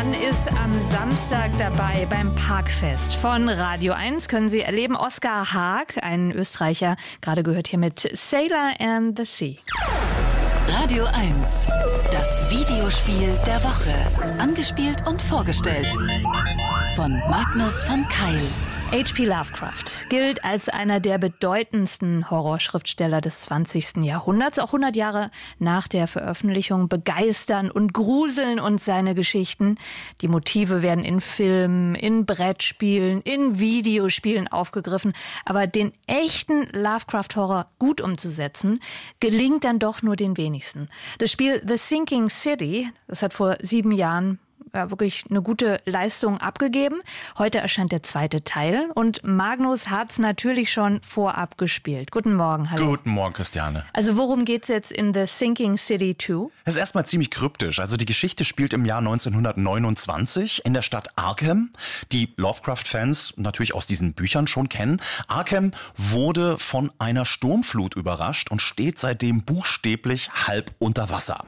Man ist am Samstag dabei beim Parkfest von Radio 1. Können Sie erleben, Oskar Haag, ein Österreicher, gerade gehört hier mit Sailor and the Sea. Radio 1, das Videospiel der Woche. Angespielt und vorgestellt von Magnus von Keil. H.P. Lovecraft gilt als einer der bedeutendsten Horrorschriftsteller des 20. Jahrhunderts. Auch 100 Jahre nach der Veröffentlichung begeistern und gruseln uns seine Geschichten. Die Motive werden in Filmen, in Brettspielen, in Videospielen aufgegriffen. Aber den echten Lovecraft-Horror gut umzusetzen, gelingt dann doch nur den wenigsten. Das Spiel The Sinking City, das hat vor 7 Jahren wirklich eine gute Leistung abgegeben. Heute erscheint der 2. Teil und Magnus hat es natürlich schon vorab gespielt. Guten Morgen, hallo. Guten Morgen, Christiane. Also worum geht's jetzt in The Sinking City 2? Das ist erstmal ziemlich kryptisch. Also die Geschichte spielt im Jahr 1929 in der Stadt Arkham, die Lovecraft-Fans natürlich aus diesen Büchern schon kennen. Arkham wurde von einer Sturmflut überrascht und steht seitdem buchstäblich halb unter Wasser.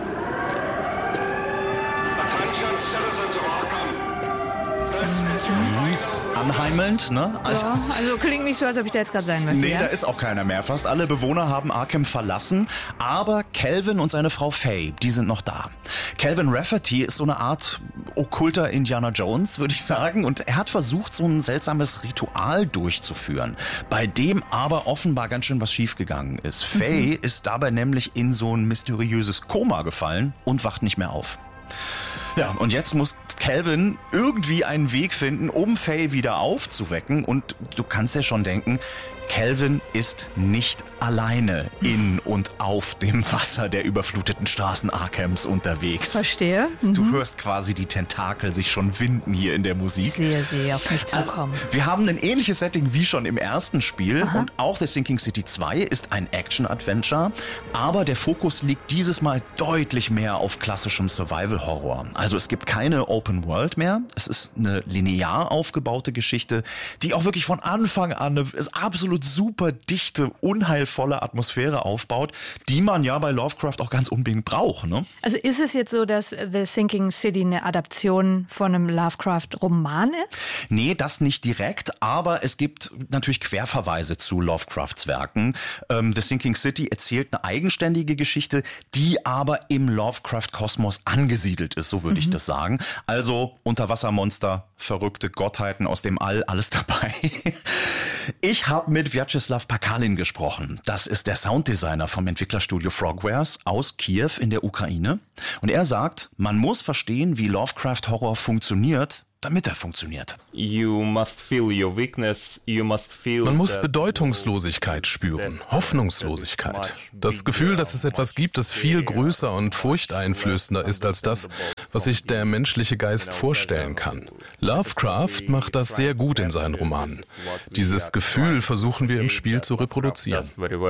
Anheimelnd, ne? Also klingt nicht so, als ob ich da jetzt gerade sein möchte. Nee, ja? Da ist auch keiner mehr. Fast alle Bewohner haben Arkham verlassen, aber Calvin und seine Frau Faye, die sind noch da. Calvin Rafferty ist so eine Art okkulter Indiana Jones, würde ich sagen, und er hat versucht, so ein seltsames Ritual durchzuführen, bei dem aber offenbar ganz schön was schiefgegangen ist. Faye ist dabei nämlich in so ein mysteriöses Koma gefallen und wacht nicht mehr auf. Ja, und jetzt muss Calvin irgendwie einen Weg finden, um Faye wieder aufzuwecken. Und du kannst dir schon denken, Calvin ist nicht alleine in und auf dem Wasser der überfluteten Straßen Arkhams unterwegs. Verstehe. Du hörst quasi die Tentakel sich schon winden hier in der Musik. Ich sehe sie auf mich zukommen. Also, wir haben ein ähnliches Setting wie schon im ersten Spiel. Aha. Und auch The Sinking City 2 ist ein Action-Adventure. Aber der Fokus liegt dieses Mal deutlich mehr auf klassischem Survival-Horror. Also es gibt keine Open World mehr. Es ist eine linear aufgebaute Geschichte, die auch wirklich von Anfang an eine absolut super dichte, unheilvolle Atmosphäre aufbaut, die man ja bei Lovecraft auch ganz unbedingt braucht, ne? Also ist es jetzt so, dass The Sinking City eine Adaption von einem Lovecraft-Roman ist? Nee, das nicht direkt, aber es gibt natürlich Querverweise zu Lovecrafts Werken. The Sinking City erzählt eine eigenständige Geschichte, die aber im Lovecraft-Kosmos angesiedelt ist, so würde ich das sagen. Also Unterwassermonster, verrückte Gottheiten aus dem All, alles dabei. Ich habe mit Vyacheslav Pakalin gesprochen. Das ist der Sounddesigner vom Entwicklerstudio Frogwares aus Kiew in der Ukraine. Und er sagt, man muss verstehen, wie Lovecraft-Horror funktioniert, damit er funktioniert. Man muss Bedeutungslosigkeit spüren, Hoffnungslosigkeit. Das Gefühl, dass es etwas gibt, das viel größer und furchteinflößender ist als das, was sich der menschliche Geist vorstellen kann. Lovecraft macht das sehr gut in seinen Romanen. Dieses Gefühl versuchen wir im Spiel zu reproduzieren.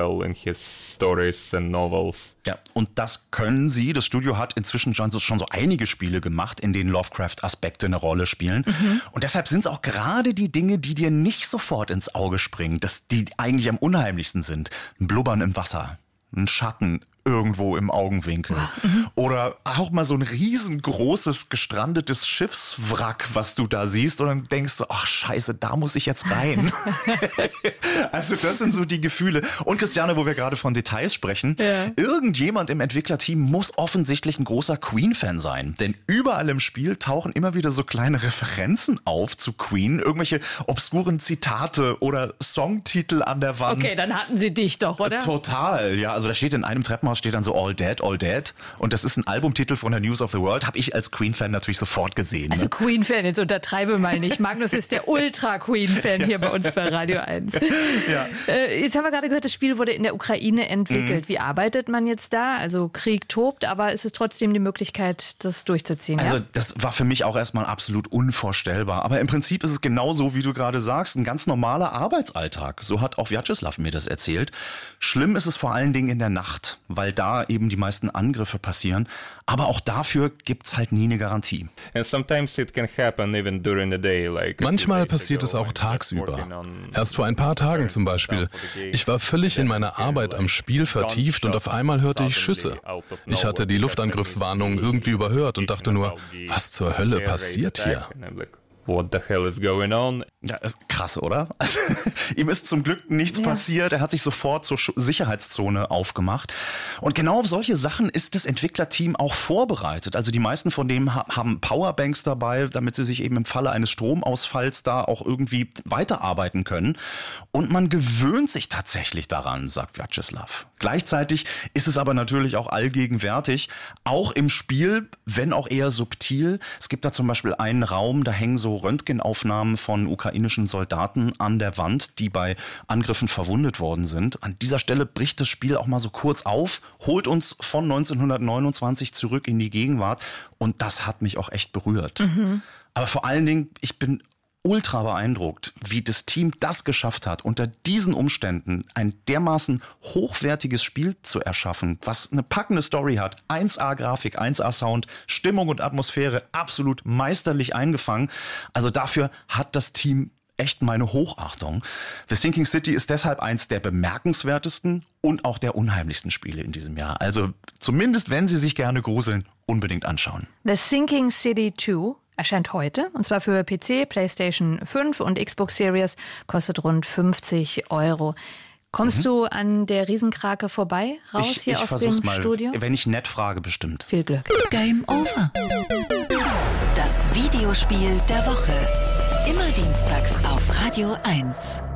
Ja, und das können sie. Das Studio hat inzwischen schon so einige Spiele gemacht, in denen Lovecraft-Aspekte eine Rolle spielen. Und deshalb sind es auch gerade die Dinge, die dir nicht sofort ins Auge springen, die eigentlich am unheimlichsten sind. Ein Blubbern im Wasser, ein Schatten irgendwo im Augenwinkel. Oder auch mal so ein riesengroßes, gestrandetes Schiffswrack, was du da siehst und dann denkst du, ach scheiße, da muss ich jetzt rein. Also das sind so die Gefühle. Und Christiane, wo wir gerade von Details sprechen, irgendjemand im Entwicklerteam muss offensichtlich ein großer Queen-Fan sein. Denn überall im Spiel tauchen immer wieder so kleine Referenzen auf zu Queen, irgendwelche obskuren Zitate oder Songtitel an der Wand. Okay, dann hatten sie dich doch, oder? Total, ja. Also da steht in einem Treppenhaus steht dann so All Dead, All Dead. Und das ist ein Albumtitel von der News of the World. Habe ich als Queen-Fan natürlich sofort gesehen. Also Queen-Fan, jetzt untertreibe mal nicht. Magnus ist der Ultra-Queen-Fan hier bei uns bei Radio 1. Ja. Jetzt haben wir gerade gehört, das Spiel wurde in der Ukraine entwickelt. Wie arbeitet man jetzt da? Also Krieg tobt, aber ist es trotzdem die Möglichkeit, das durchzuziehen? Also das war für mich auch erstmal absolut unvorstellbar. Aber im Prinzip ist es genauso, wie du gerade sagst, ein ganz normaler Arbeitsalltag. So hat auch Vyacheslav mir das erzählt. Schlimm ist es vor allen Dingen in der Nacht, weil weil da eben die meisten Angriffe passieren. Aber auch dafür gibt's halt nie eine Garantie. Manchmal passiert es auch tagsüber. Erst vor ein paar Tagen zum Beispiel. Ich war völlig in meiner Arbeit am Spiel vertieft und auf einmal hörte ich Schüsse. Ich hatte die Luftangriffswarnung irgendwie überhört und dachte nur, was zur Hölle passiert hier? What the hell is going on? Ja, krass, oder? Ihm ist zum Glück nichts passiert. Er hat sich sofort zur Sicherheitszone aufgemacht. Und genau auf solche Sachen ist das Entwicklerteam auch vorbereitet. Also die meisten von denen haben Powerbanks dabei, damit sie sich eben im Falle eines Stromausfalls da auch irgendwie weiterarbeiten können. Und man gewöhnt sich tatsächlich daran, sagt Vyacheslav. Gleichzeitig ist es aber natürlich auch allgegenwärtig, auch im Spiel, wenn auch eher subtil. Es gibt da zum Beispiel einen Raum, da hängen so Röntgenaufnahmen von ukrainischen Soldaten an der Wand, die bei Angriffen verwundet worden sind. An dieser Stelle bricht das Spiel auch mal so kurz auf, holt uns von 1929 zurück in die Gegenwart und das hat mich auch echt berührt. Aber vor allen Dingen, ich bin ultra beeindruckt, wie das Team das geschafft hat, unter diesen Umständen ein dermaßen hochwertiges Spiel zu erschaffen, was eine packende Story hat, 1A Grafik, 1A Sound, Stimmung und Atmosphäre absolut meisterlich eingefangen. Also dafür hat das Team echt meine Hochachtung. The Sinking City ist deshalb eins der bemerkenswertesten und auch der unheimlichsten Spiele in diesem Jahr. Also zumindest, wenn Sie sich gerne gruseln, unbedingt anschauen. The Sinking City 2 erscheint heute, und zwar für PC, PlayStation 5 und Xbox Series, kostet rund 50 €. Kommst du an der Riesenkrake vorbei, raus hier aus dem Studio? Wenn ich nett frage, bestimmt. Viel Glück. Game over. Das Videospiel der Woche. Immer dienstags auf Radio 1.